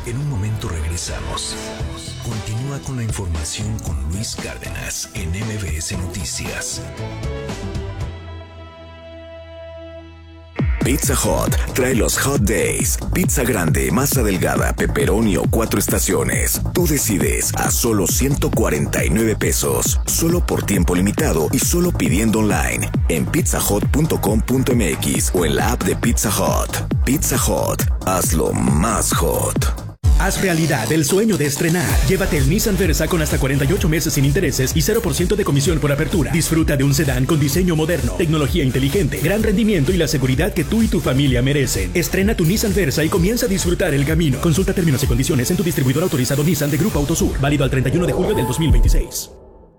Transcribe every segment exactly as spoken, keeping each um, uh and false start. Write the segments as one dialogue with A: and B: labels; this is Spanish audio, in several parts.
A: En un momento regresamos. Continúa con la información con Luis Cárdenas en M B S Noticias. Pizza Hut trae los Hot Days. Pizza grande, masa delgada, pepperoni o cuatro estaciones. Tú decides, a solo ciento cuarenta y nueve pesos. Solo por tiempo limitado y solo pidiendo online en pizza hut punto com punto m x o en la app de Pizza Hut. Pizza Hut, hazlo más hot.
B: Haz realidad el sueño de estrenar. Llévate el Nissan Versa con hasta cuarenta y ocho meses sin intereses y cero por ciento de comisión por apertura. Disfruta de un sedán con diseño moderno, tecnología inteligente, gran rendimiento y la seguridad que tú y tu familia merecen. Estrena tu Nissan Versa y comienza a disfrutar el camino. Consulta términos y condiciones en tu distribuidor autorizado Nissan de Grupo Autosur. Válido al treinta y uno de julio del dos mil veintiséis.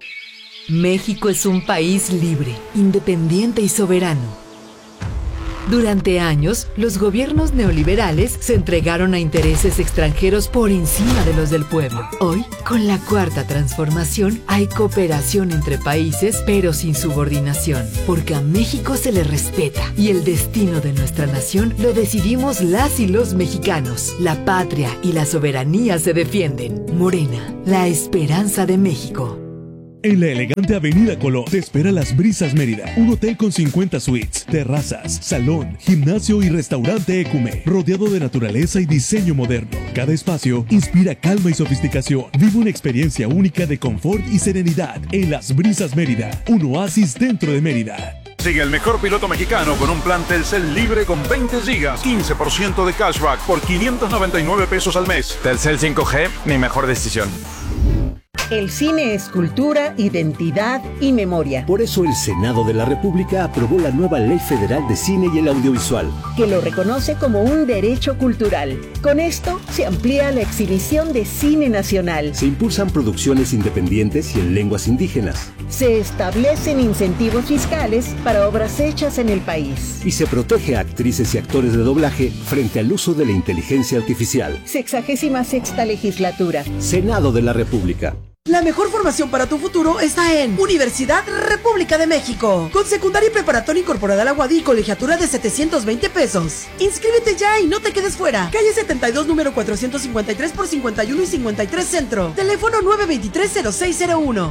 C: México es un país libre, independiente y soberano. Durante años, los gobiernos neoliberales se entregaron a intereses extranjeros por encima de los del pueblo. Hoy, con la Cuarta Transformación, hay cooperación entre países, pero sin subordinación, porque a México se le respeta y el destino de nuestra nación lo decidimos las y los mexicanos. La patria y la soberanía se defienden. Morena, la esperanza de México.
D: En la elegante Avenida Colón te espera Las Brisas Mérida, un hotel con cincuenta suites, terrazas, salón, gimnasio y restaurante Ecume, rodeado de naturaleza y diseño moderno. Cada espacio inspira calma y sofisticación. Vive una experiencia única de confort y serenidad en Las Brisas Mérida, un oasis dentro de Mérida.
E: Sigue el mejor piloto mexicano con un plan Telcel libre con veinte gigas, quince por ciento de cashback por quinientos noventa y nueve pesos al mes.
F: Telcel cinco G, mi mejor decisión.
G: El cine es cultura, identidad y memoria.
H: Por eso el Senado de la República aprobó la nueva Ley Federal de Cine y el Audiovisual,
G: que lo reconoce como un derecho cultural. Con esto se amplía la exhibición de cine nacional.
H: Se impulsan producciones independientes y en lenguas indígenas.
G: Se establecen incentivos fiscales para obras hechas en el país.
H: Y se protege a actrices y actores de doblaje frente al uso de la inteligencia artificial.
G: Sexagésima sexta legislatura.
H: Senado de la República.
I: La mejor formación para tu futuro está en Universidad República de México, con secundaria y preparatoria incorporada a la U A D y colegiatura de setecientos veinte pesos. Inscríbete ya y no te quedes fuera. Calle setenta y dos, número cuatrocientos cincuenta y tres por cincuenta y uno y cincuenta y tres Centro. Teléfono nueve dos tres, cero seis cero uno.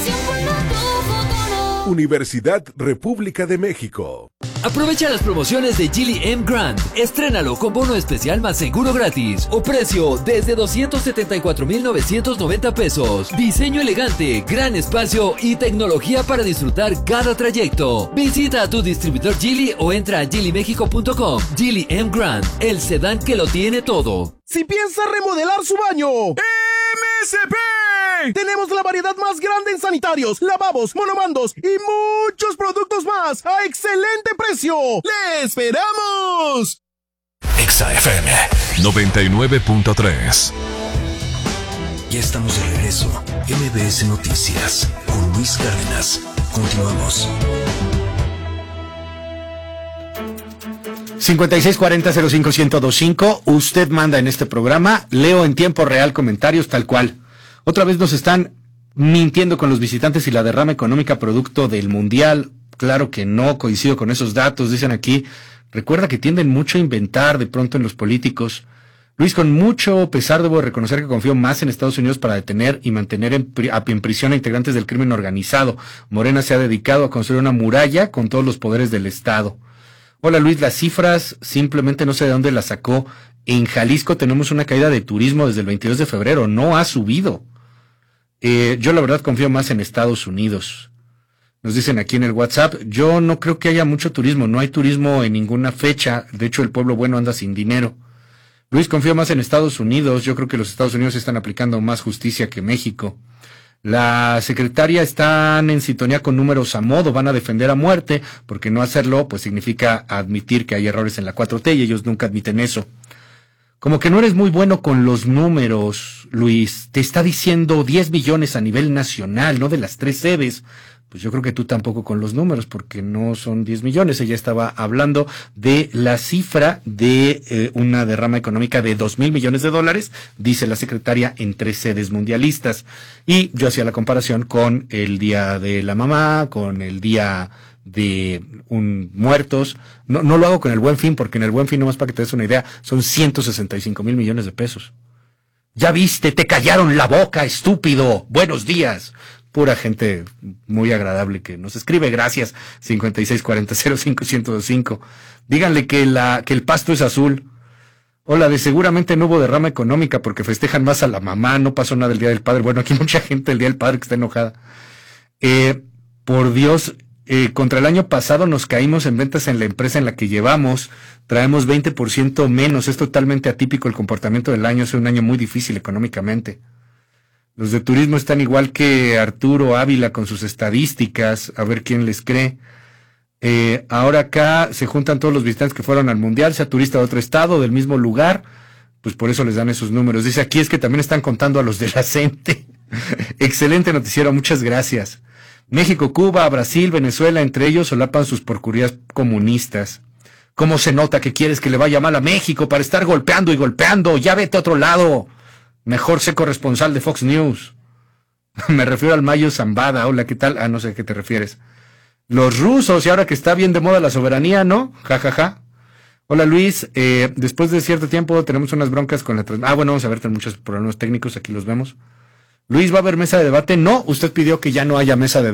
J: Universidad República de México.
K: Aprovecha las promociones de Geely M Grand. Estrénalo con bono especial más seguro gratis o precio desde doscientos setenta y cuatro mil novecientos noventa pesos. Diseño elegante, gran espacio y tecnología para disfrutar cada trayecto. Visita a tu distribuidor Geely o entra a geely mexico punto com. Geely M Grand, el sedán que lo tiene todo.
L: Si piensa remodelar su baño, M S P. Tenemos la variedad más grande en sanitarios, lavabos, monomandos y muchos productos más a excelente precio. ¡Le esperamos!
A: Exa F M
M: noventa y nueve punto tres.
A: Ya estamos de regreso. M B S Noticias con Luis Cárdenas. Continuamos.
N: cincuenta y seis cuarenta, cero cinco, ciento veinticinco. Usted manda en este programa. Leo en tiempo real comentarios tal cual. Otra vez nos están mintiendo con los visitantes y la derrama económica producto del Mundial. Claro que no coincido con esos datos, dicen aquí. Recuerda que tienden mucho a inventar de pronto en los políticos. Luis, con mucho pesar debo reconocer que confío más en Estados Unidos para detener y mantener en, pri- en prisión a integrantes del crimen organizado. Morena se ha dedicado a construir una muralla con todos los poderes del Estado. Hola Luis, las cifras simplemente no sé de dónde las sacó. En Jalisco tenemos una caída de turismo desde el veintidós de febrero, no ha subido. Eh, yo la verdad confío más en Estados Unidos. Nos dicen aquí en el WhatsApp, yo no creo que haya mucho turismo, no hay turismo en ninguna fecha, de hecho el pueblo bueno anda sin dinero. Luis, confío más en Estados Unidos, yo creo que los Estados Unidos están aplicando más justicia que México. La secretaria están en sintonía con números a modo, van a defender a muerte, porque no hacerlo pues significa admitir que hay errores en la cuatro T y ellos nunca admiten eso. Como que no eres muy bueno con los números, Luis. Te está diciendo diez millones a nivel nacional, no de las tres sedes. Pues yo creo que tú tampoco con los números, porque no son diez millones. Ella estaba hablando de la cifra de eh, una derrama económica de dos mil millones de dólares, dice la secretaria, en tres sedes mundialistas. Y yo hacía la comparación con el Día de la Mamá, con el Día de un muertos. No, no lo hago con el Buen Fin, porque en el Buen Fin, nomás para que te des una idea, son ciento sesenta y cinco mil millones de pesos. Ya viste, te callaron la boca, estúpido. Buenos días. Pura gente muy agradable que nos escribe. Gracias. cincuenta y seis cuarenta cero cinco ciento veinticinco. Díganle que la que el pasto es azul. Hola, de seguramente no hubo derrama económica porque festejan más a la mamá, no pasó nada el Día del Padre. Bueno, aquí hay mucha gente el Día del Padre que está enojada. Eh, por Dios, eh, contra el año pasado nos caímos en ventas en la empresa en la que llevamos, traemos veinte por ciento menos, es totalmente atípico el comportamiento del año, es un año muy difícil económicamente. Los de turismo están igual que Arturo Ávila con sus estadísticas, a ver quién les cree. Eh, ahora acá se juntan todos los visitantes que fueron al mundial, sea turista de otro estado, del mismo lugar, pues por eso les dan esos números. Dice aquí es que también están contando a los de la CENTE. Excelente noticiero, muchas gracias. México, Cuba, Brasil, Venezuela, entre ellos solapan sus porquerías comunistas. ¿Cómo se nota que quieres que le vaya mal a México para estar golpeando y golpeando? Ya vete a otro lado. Mejor sé corresponsal de Fox News. Me refiero al Mayo Zambada. Hola, ¿qué tal? Ah, no sé a qué te refieres. Los rusos, y ahora que está bien de moda la soberanía, ¿no? Ja, ja, ja. Hola, Luis. Eh, después de cierto tiempo tenemos unas broncas con la transmisión. Ah, bueno, vamos a ver, tenemos muchos problemas técnicos. Aquí los vemos. Luis, ¿va a haber mesa de debate? No, usted pidió que ya no haya mesa de